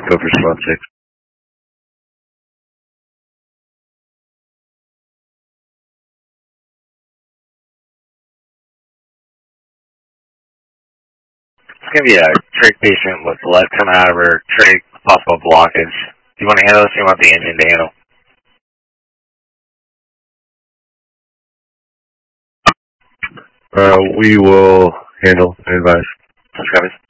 Go for spot 6. It's going to be a trach patient with lead coming out of her trach, possible blockage. Do you want to handle this or do you want the engine to handle? We will handle and advise. Subscribers.